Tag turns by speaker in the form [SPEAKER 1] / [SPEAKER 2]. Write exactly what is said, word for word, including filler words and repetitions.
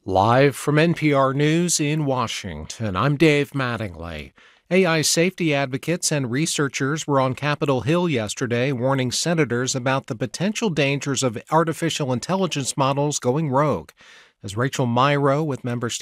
[SPEAKER 1] Live from N P R News in Washington, I'm Dave Mattingly. A I safety advocates and researchers were on Capitol Hill yesterday warning senators about the potential dangers of artificial intelligence models going rogue. As Rachel Myrow with Member